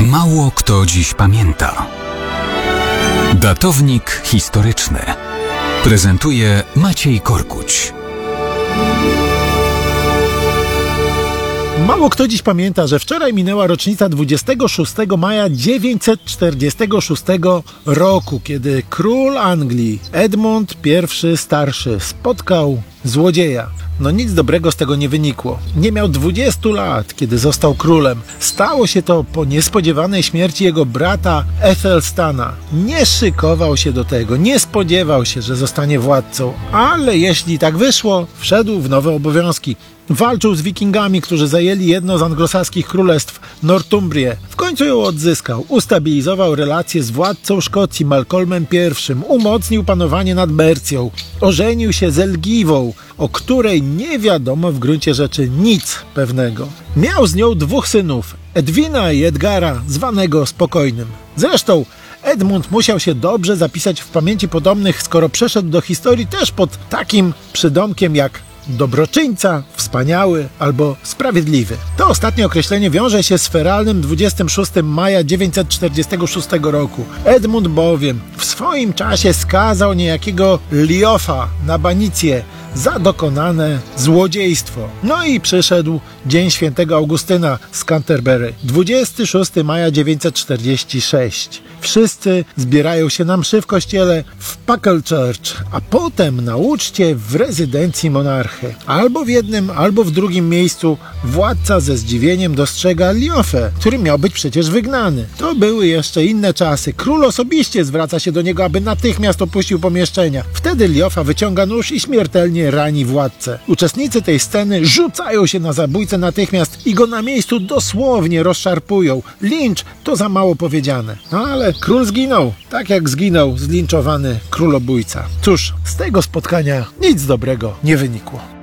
Mało kto dziś pamięta. Datownik historyczny prezentuje Maciej Korkuć. Mało kto dziś pamięta, że wczoraj minęła rocznica 26 maja 946 roku, kiedy król Anglii Edmund I Starszy spotkał złodzieja. No nic dobrego z tego nie wynikło. Nie miał 20 lat, kiedy został królem. Stało się to po niespodziewanej śmierci jego brata Ethelstana. Nie szykował się do tego, nie spodziewał się, że zostanie władcą, ale jeśli tak wyszło, wszedł w nowe obowiązki. Walczył z wikingami, którzy zajęli jedno z anglosaskich królestw, Northumbrię. W końcu ją odzyskał, ustabilizował relacje z władcą Szkocji Malcolmem I, umocnił panowanie nad Mercją, ożenił się z Elgiwą, o której nie wiadomo w gruncie rzeczy nic pewnego. Miał z nią 2 synów, Edwina i Edgara, zwanego Spokojnym. Zresztą Edmund musiał się dobrze zapisać w pamięci potomnych, skoro przeszedł do historii też pod takim przydomkiem jak dobroczyńca, wspaniały albo sprawiedliwy. To ostatnie określenie wiąże się z feralnym 26 maja 946 roku. Edmund bowiem w swoim czasie skazał niejakiego Lioffa na banicję za dokonane złodziejstwo. No i przyszedł dzień świętego Augustyna z Canterbury. 26 maja 946. Wszyscy zbierają się na mszy w kościele w Packle Church, a potem na uczcie w rezydencji monarchy. Albo w jednym, albo w drugim miejscu władca ze zdziwieniem dostrzega Lioffę, który miał być przecież wygnany. To były jeszcze inne czasy. Król osobiście zwraca się do niego, aby natychmiast opuścił pomieszczenia. Wtedy Lioffa wyciąga nóż i śmiertelnie rani władcę. Uczestnicy tej sceny rzucają się na zabójcę natychmiast i go na miejscu dosłownie rozszarpują. Lincz to za mało powiedziane. No ale król zginął, tak jak zginął zlinczowany królobójca. Cóż, z tego spotkania nic dobrego nie wynikło.